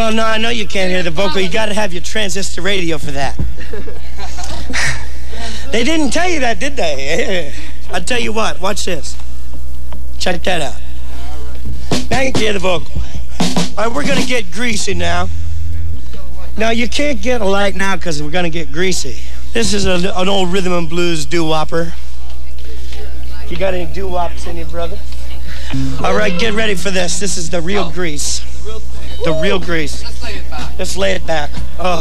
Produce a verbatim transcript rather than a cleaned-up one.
Well, no, I know you can't hear the vocal. You got to have your transistor radio for that. They didn't tell you that, did they? I'll tell you what. Watch this. Check that out. Now you can hear the vocal. All right, we're going to get greasy now. Now, you can't get a light now because we're going to get greasy. This is a, an old rhythm and blues doo-wopper. You got any doo-wops in you, brother? All right, get ready for this. This is the real grease. The real grease. Let's lay it back. Oh.